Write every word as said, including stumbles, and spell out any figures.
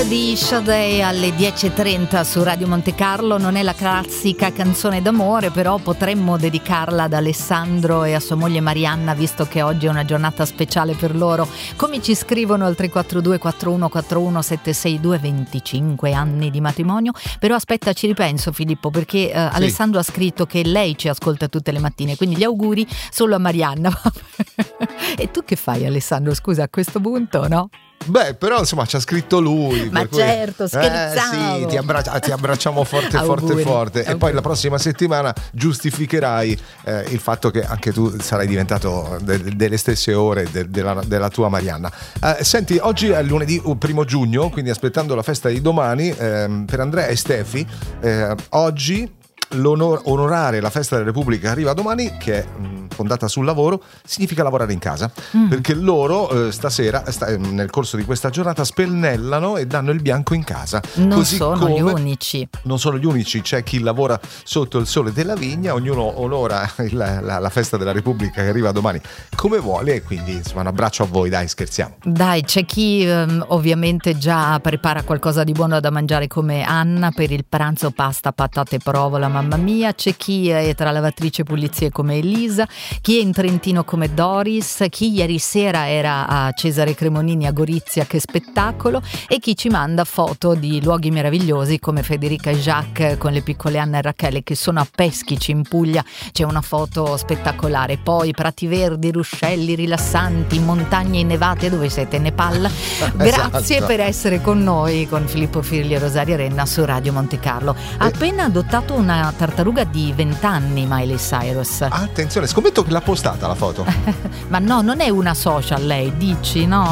di Sade alle dieci e trenta su Radio Monte Carlo. Non è la classica canzone d'amore, però potremmo dedicarla ad Alessandro e a sua moglie Marianna, visto che oggi è una giornata speciale per loro. Come ci scrivono al tre quattro due quattro uno quattro uno sette sei due, venticinque anni di matrimonio. Però aspetta, ci ripenso Filippo, perché eh, sì. Alessandro ha scritto che lei ci ascolta tutte le mattine, quindi gli auguri solo a Marianna. E tu che fai, Alessandro? Scusa, a questo punto, no? Beh, però insomma ci ha scritto lui. Ma certo, cui, scherzavo. Eh, sì, ti, abbra- ti abbracciamo forte, forte, forte. Auguri. E poi la prossima settimana giustificherai eh, il fatto che anche tu sarai diventato de- delle stesse ore de- della-, della tua Marianna. Eh, senti, oggi è lunedì primo giugno, quindi aspettando la festa di domani, ehm, per Andrea e Stefi, eh, oggi l'onor- onorare la festa della Repubblica arriva domani, che è mh, fondata sul lavoro, significa lavorare in casa, mm. perché loro eh, stasera sta, nel corso di questa giornata spennellano e danno il bianco in casa. Non Così sono come gli unici. Non sono gli unici, c'è chi lavora sotto il sole della vigna, ognuno onora il, la, la festa della Repubblica che arriva domani come vuole, e quindi insomma un abbraccio a voi, dai, scherziamo. Dai, c'è chi um, ovviamente già prepara qualcosa di buono da mangiare come Anna per il pranzo, pasta, patate, provola, mamma mia. C'è chi è tra lavatrice e pulizie come Elisa, chi è in Trentino come Doris, chi ieri sera era a Cesare Cremonini a Gorizia, che spettacolo, e chi ci manda foto di luoghi meravigliosi come Federica e Jacques con le piccole Anna e Rachele che sono a Peschici in Puglia. C'è una foto spettacolare. Poi prati verdi, ruscelli rilassanti, montagne innevate. Dove siete? Nepal? Grazie esatto. per essere con noi, con Filippo Firli e Rosaria Renna su Radio Monte Carlo. Ha appena adottato una tartaruga di venti anni, Miley Cyrus. Attenzione, scommetto che l'ha postata la foto. Ma no, non è una social lei, dici, no?